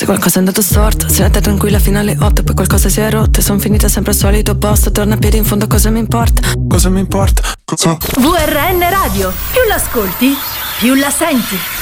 Se qualcosa è andato storto, se la te tranquilla fino alle 8, poi qualcosa si è rotto e son finita sempre al solito posto. Torna a piedi in fondo, cosa mi importa? Cosa mi importa? VRN Radio, più l'ascolti, più la senti.